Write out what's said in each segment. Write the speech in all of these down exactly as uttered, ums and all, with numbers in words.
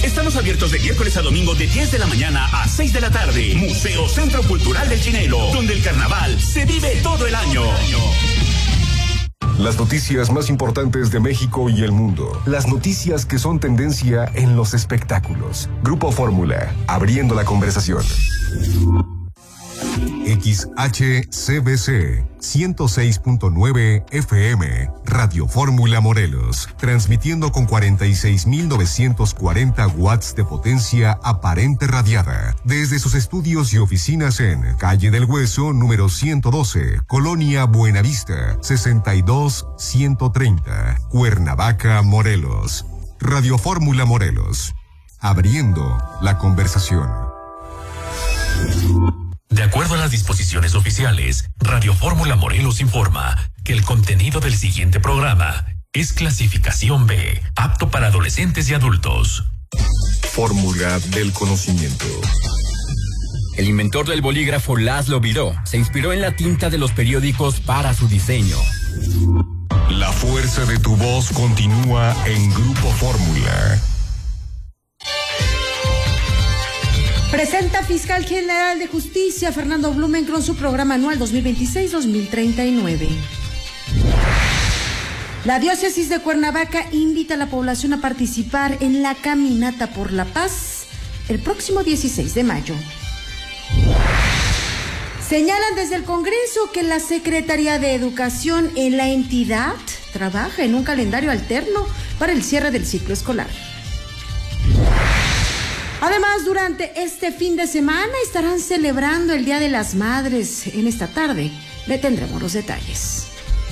Estamos abiertos de miércoles a domingo de diez de la mañana a seis de la tarde. Museo Centro Cultural del Chinelo, donde el carnaval se vive todo el año. Las noticias más importantes de México y el mundo. Las noticias que son tendencia en los espectáculos. Grupo Fórmula, abriendo la conversación. X H C B C ciento seis punto nueve F M, Radio Fórmula Morelos, transmitiendo con cuarenta y seis mil novecientos cuarenta watts de potencia aparente radiada, desde sus estudios y oficinas en Calle del Hueso, número ciento doce, Colonia Buenavista, sesenta y dos ciento treinta, Cuernavaca, Morelos. Radio Fórmula Morelos, abriendo la conversación. De acuerdo a las disposiciones oficiales, Radio Fórmula Morelos informa que el contenido del siguiente programa es clasificación B, apto para adolescentes y adultos. Fórmula del conocimiento. El inventor del bolígrafo Laszlo Biró se inspiró en la tinta de los periódicos para su diseño. La fuerza de tu voz continúa en Grupo Fórmula. Presenta Fiscal General de Justicia Fernando Blumenkron su programa anual dos mil veintiséis dos mil treinta y nueve. La diócesis de Cuernavaca invita a la población a participar en la Caminata por la Paz el próximo dieciséis de mayo. Señalan desde el Congreso que la Secretaría de Educación en la entidad trabaja en un calendario alterno para el cierre del ciclo escolar. Además, durante este fin de semana estarán celebrando el Día de las Madres. En esta tarde le tendremos los detalles.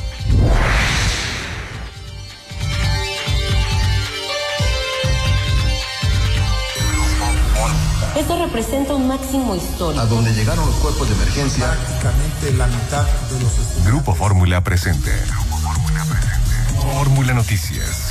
Esto representa un máximo histórico. A donde llegaron los cuerpos de emergencia. Prácticamente la mitad de los estudiantes. Grupo Fórmula presente. Grupo Fórmula presente. Fórmula Noticias.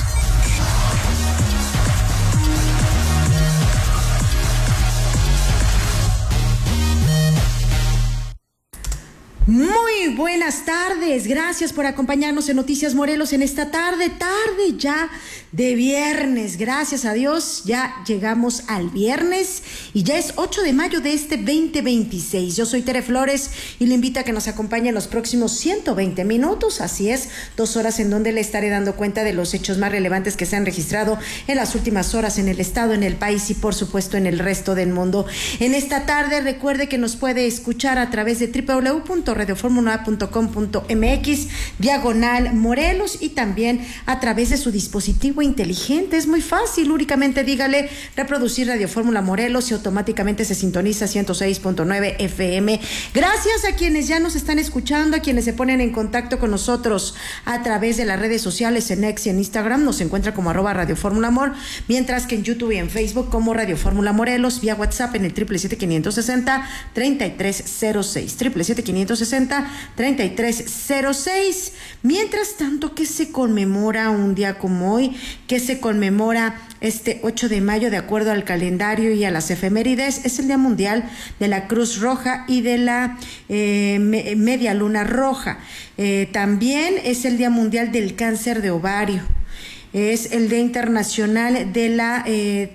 Muy buenas tardes, gracias por acompañarnos en Noticias Morelos en esta tarde, tarde ya de viernes, gracias a Dios, ya llegamos al viernes y ya es ocho de mayo de este veinte veintiséis. Yo soy Tere Flores y le invito a que nos acompañe en los próximos ciento veinte minutos, así es, dos horas en donde le estaré dando cuenta de los hechos más relevantes que se han registrado en las últimas horas en el estado, en el país y por supuesto en el resto del mundo. En esta tarde recuerde que nos puede escuchar a través de doble u doble u doble u punto radio fórmula punto com punto m x diagonal Morelos y también a través de su dispositivo inteligente. Es muy fácil, únicamente dígale reproducir Radio Fórmula Morelos y automáticamente se sintoniza ciento seis punto nueve F M. Gracias a quienes ya nos están escuchando, a quienes se ponen en contacto con nosotros a través de las redes sociales en X y en Instagram, nos encuentra como arroba Radio Fórmula Mor, mientras que en YouTube y en Facebook como Radio Fórmula Morelos, vía WhatsApp en el siete siete siete, quinientos sesenta, treinta y tres cero seis, siete siete siete, quinientos sesenta, treinta y tres cero seis. Mientras tanto, ¿qué se conmemora un día como hoy? ¿Qué se conmemora este ocho de mayo de acuerdo al calendario y a las efemérides? Es el Día Mundial de la Cruz Roja y de la eh, me, Media Luna Roja. Eh, también es el Día Mundial del Cáncer de Ovario. Es el Día Internacional de la eh,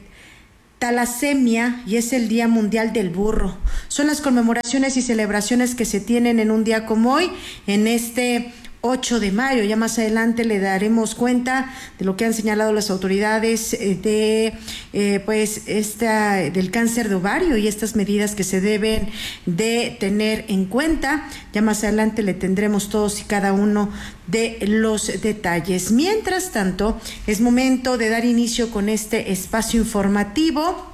Talasemia y es el Día Mundial del Burro. Son las conmemoraciones y celebraciones que se tienen en un día como hoy, en este ocho de mayo. Ya más adelante le daremos cuenta de lo que han señalado las autoridades de eh, pues esta del cáncer de ovario y estas medidas que se deben de tener en cuenta. Ya más adelante le tendremos todos y cada uno de los detalles. Mientras tanto, es momento de dar inicio con este espacio informativo.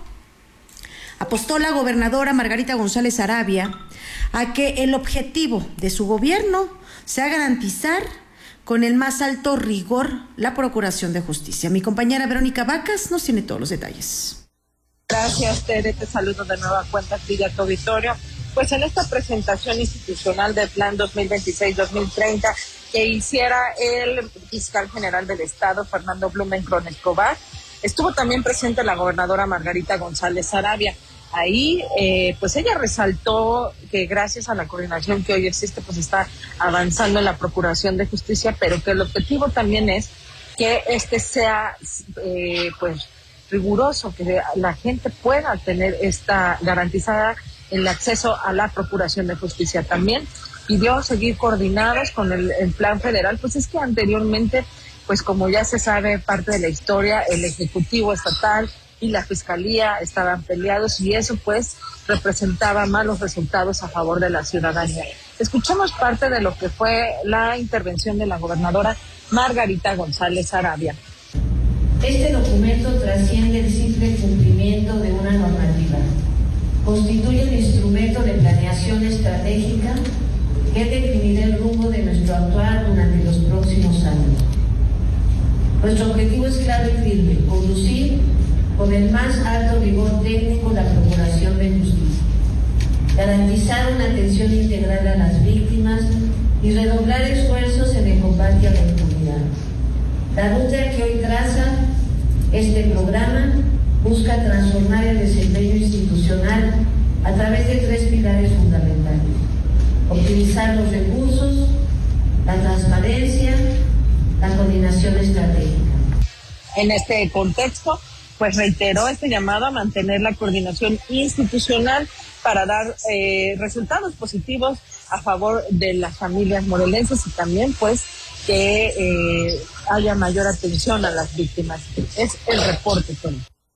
Apostó la gobernadora Margarita González Arabia a que el objetivo de su gobierno sea garantizar con el más alto rigor la procuración de justicia. Mi compañera Verónica Vacas nos tiene todos los detalles. Gracias, Tere, te saludo de nueva cuenta aquí a tu auditorio. Pues en esta presentación institucional del Plan dos mil veintiséis dos mil treinta que hiciera el fiscal general del Estado, Fernando Blumenkron Escobar, estuvo también presente la gobernadora Margarita González Arabia. Ahí, eh, pues ella resaltó que gracias a la coordinación que hoy existe, pues está avanzando en la procuración de justicia, pero que el objetivo también es que este sea, eh, pues, riguroso, que la gente pueda tener esta garantizada el acceso a la Procuración de Justicia. También pidió seguir coordinados con el, el plan federal, pues es que anteriormente, pues como ya se sabe, parte de la historia, el Ejecutivo Estatal y la Fiscalía estaban peleados y eso pues representaba malos resultados a favor de la ciudadanía. Escuchemos parte de lo que fue la intervención de la gobernadora Margarita González Arabia. Este documento trasciende el simple cumplimiento de una normativa. Constituye un instrumento de planeación estratégica que definirá el rumbo de nuestro actuar durante los próximos años. Nuestro objetivo es claro y firme: conducir con el más alto rigor técnico la Procuración de Justicia, garantizar una atención integral a las víctimas y redoblar esfuerzos en el combate a la impunidad. La ruta que hoy traza este programa busca transformar el desempeño institucional a través de tres pilares fundamentales: optimizar los recursos, la transparencia, la coordinación estratégica. En este contexto, pues reiteró este llamado a mantener la coordinación institucional para dar eh, resultados positivos a favor de las familias morelenses y también pues que eh, haya mayor atención a las víctimas. Es el reporte, Tony.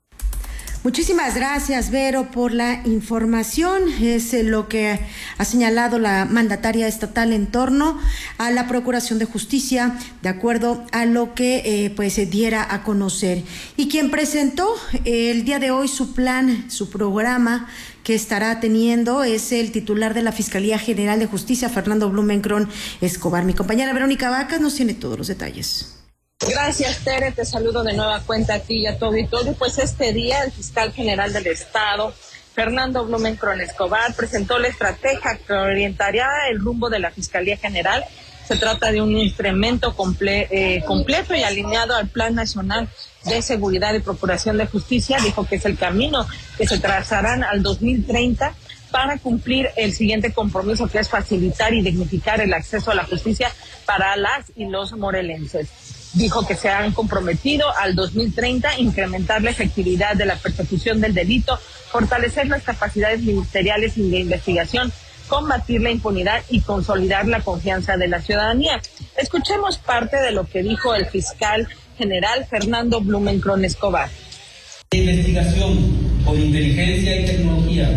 Muchísimas gracias, Vero, por la información. Es lo que ha señalado la mandataria estatal en torno a la Procuración de Justicia, de acuerdo a lo que eh, pues se diera a conocer. Y quien presentó eh, el día de hoy su plan, su programa que estará teniendo, es el titular de la Fiscalía General de Justicia, Fernando Blumenkron Escobar. Mi compañera Verónica Vacas nos tiene todos los detalles. Gracias, Tere, te saludo de nueva cuenta a ti y a tu auditorio. Pues este día el fiscal general del Estado, Fernando Blumenkron Escobar, presentó la estrategia que orientaría el rumbo de la Fiscalía General. Se trata de un instrumento comple- eh, completo y alineado al Plan Nacional de Seguridad y Procuración de Justicia. Dijo que es el camino que se trazarán al dos mil treinta para cumplir el siguiente compromiso, que es facilitar y dignificar el acceso a la justicia para las y los morelenses. Dijo que se han comprometido al dos mil treinta incrementar la efectividad de la persecución del delito, fortalecer las capacidades ministeriales y de investigación, combatir la impunidad y consolidar la confianza de la ciudadanía. Escuchemos parte de lo que dijo el fiscal general Fernando Blumenkron Escobar. Investigación con inteligencia y tecnología,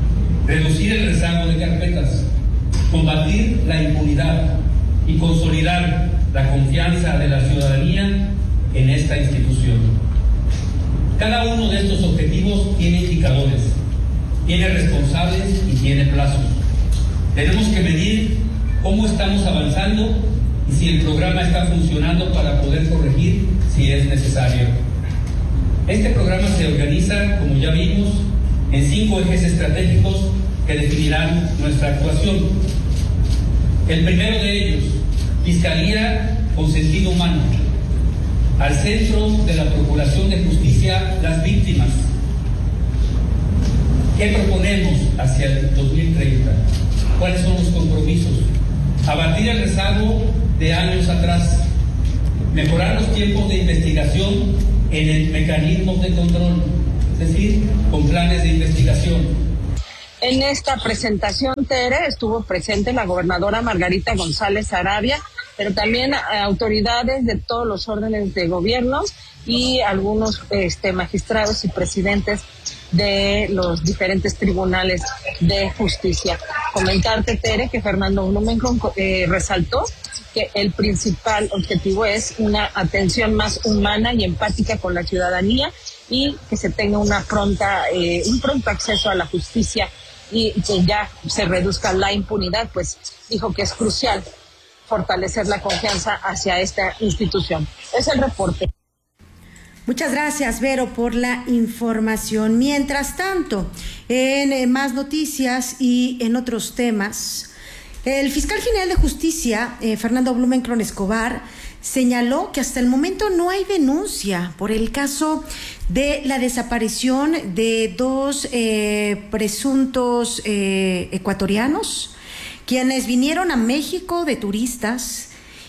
reducir el rezago de carpetas, combatir la impunidad y consolidar la confianza de la ciudadanía en esta institución. Cada uno de estos objetivos tiene indicadores, tiene responsables y tiene plazos. Tenemos que medir cómo estamos avanzando y si el programa está funcionando para poder corregir si es necesario. Este programa se organiza, como ya vimos, en cinco ejes estratégicos que definirán nuestra actuación. El primero de ellos, Fiscalía con sentido humano. Al centro de la Procuración de Justicia, las víctimas. ¿Qué proponemos hacia el dos mil treinta? ¿Cuáles son los compromisos? Abatir el rezago de años atrás. Mejorar los tiempos de investigación en el mecanismo de control, es decir, con planes de investigación. En esta presentación, Tere, estuvo presente la gobernadora Margarita González Arabia, pero también autoridades de todos los órdenes de gobierno y algunos este, magistrados y presidentes de los diferentes tribunales de justicia. Comentarte, Tere, que Fernando Blumenkron eh, resaltó que el principal objetivo es una atención más humana y empática con la ciudadanía y que se tenga una pronta, eh, un pronto acceso a la justicia y que ya se reduzca la impunidad. Pues dijo que es crucial fortalecer la confianza hacia esta institución. Es el reporte. Muchas gracias, Vero, por la información. Mientras tanto, en eh, más noticias y en otros temas, el fiscal general de justicia, eh, Fernando Blumenkron Escobar, señaló que hasta el momento no hay denuncia por el caso de la desaparición de dos eh, presuntos eh, ecuatorianos, quienes vinieron a México de turistas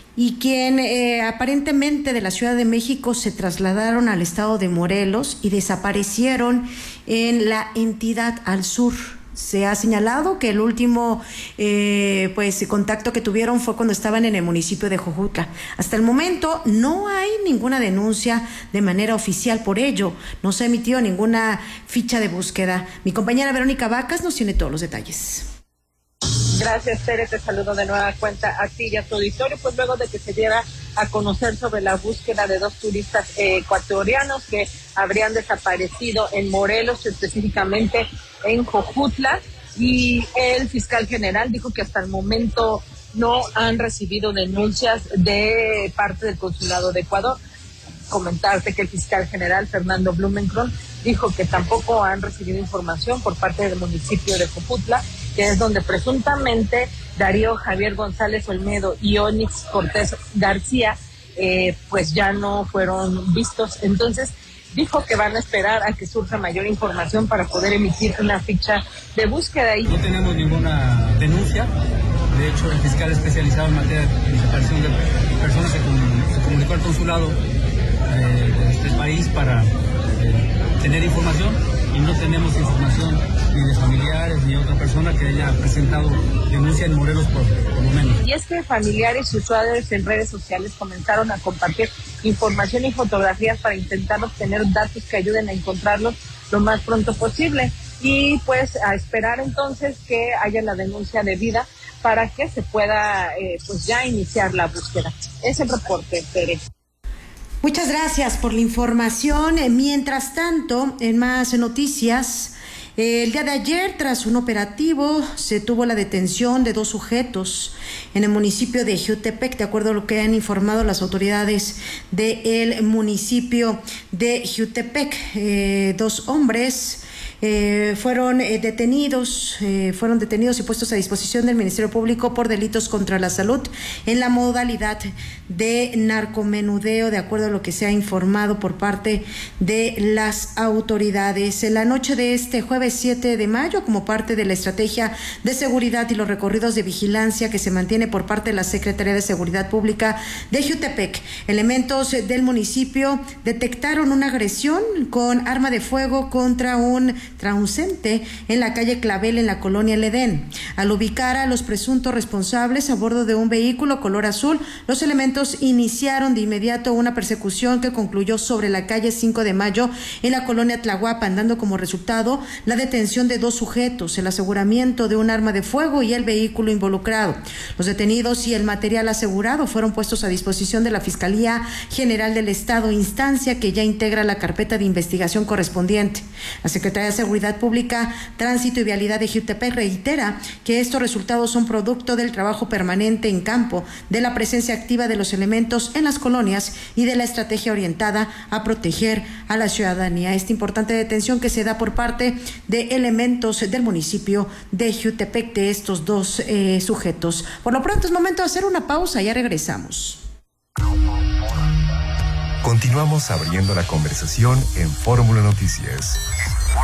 y quien eh, aparentemente de la Ciudad de México se trasladaron al estado de Morelos y desaparecieron en la entidad al sur. Se ha señalado que el último eh, pues contacto que tuvieron fue cuando estaban en el municipio de Jojutla. Hasta el momento no hay ninguna denuncia de manera oficial por ello. No se ha emitido ninguna ficha de búsqueda. Mi compañera Verónica Vacas nos tiene todos los detalles. Gracias, Tere, te saludo de nueva cuenta a ti y a tu auditorio, pues luego de que se diera a conocer sobre la búsqueda de dos turistas eh, ecuatorianos que habrían desaparecido en Morelos, específicamente en Jojutla, y el fiscal general dijo que hasta el momento no han recibido denuncias de parte del consulado de Ecuador. Comentarte que el fiscal general Fernando Blumenkron dijo que tampoco han recibido información por parte del municipio de Jojutla, que es donde presuntamente Darío Javier González Olmedo y Onix Cortés García eh, pues ya no fueron vistos. Entonces dijo que van a esperar a que surja mayor información para poder emitir una ficha de búsqueda. No tenemos ninguna denuncia. De hecho, el fiscal especializado en materia de desaparición de personas se, comun- se comunicó al consulado eh, de este país para eh, tener información, y no tenemos información ni de familiares ni de otra persona que haya presentado denuncia en Morelos por, por lo menos. Y es que familiares y usuarios en redes sociales comenzaron a compartir información y fotografías para intentar obtener datos que ayuden a encontrarlos lo más pronto posible, y pues a esperar entonces que haya la denuncia debida para que se pueda eh, pues ya iniciar la búsqueda. Es el reporte, Tere. Muchas gracias por la información. Mientras tanto, en más noticias, el día de ayer, tras un operativo, se tuvo la detención de dos sujetos en el municipio de Jiutepec, de acuerdo a lo que han informado las autoridades del municipio de Jiutepec. Eh, dos hombres Eh, fueron eh, detenidos, eh, fueron detenidos y puestos a disposición del Ministerio Público por delitos contra la salud en la modalidad de narcomenudeo, de acuerdo a lo que se ha informado por parte de las autoridades. En la noche de este jueves siete de mayo, como parte de la estrategia de seguridad y los recorridos de vigilancia que se mantiene por parte de la Secretaría de Seguridad Pública de Jiutepec, elementos del municipio detectaron una agresión con arma de fuego contra un transeúnte en la calle Clavel, en la colonia El Edén. Al ubicar a los presuntos responsables a bordo de un vehículo color azul, los elementos iniciaron de inmediato una persecución que concluyó sobre la calle cinco de mayo en la colonia Tlahuapan, dando como resultado la detención de dos sujetos, el aseguramiento de un arma de fuego y el vehículo involucrado. Los detenidos y el material asegurado fueron puestos a disposición de la Fiscalía General del Estado, instancia que ya integra la carpeta de investigación correspondiente. La Secretaría de Seguridad Pública, Tránsito y Vialidad de Jiutepec reitera que estos resultados son producto del trabajo permanente en campo, de la presencia activa de los elementos en las colonias y de la estrategia orientada a proteger a la ciudadanía. Esta importante detención que se da por parte de elementos del municipio de Jiutepec de estos dos eh, sujetos. Por lo pronto es momento de hacer una pausa, ya regresamos. Continuamos abriendo la conversación en Fórmula Noticias.